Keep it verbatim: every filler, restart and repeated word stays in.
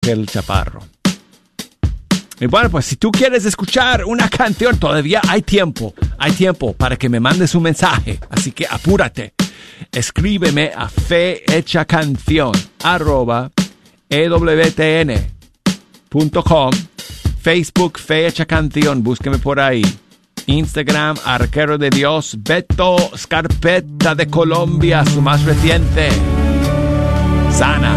aquel chaparro. Y bueno, pues si tú quieres escuchar una canción, todavía hay tiempo. Hay tiempo para que me mandes un mensaje. Así que apúrate. Escríbeme a fehechacanción arroba ewtn punto com. Facebook Fehecha Canción, búsqueme por ahí. Instagram Arquero de Dios. Beto Scarpetta de Colombia, su más reciente. Sana.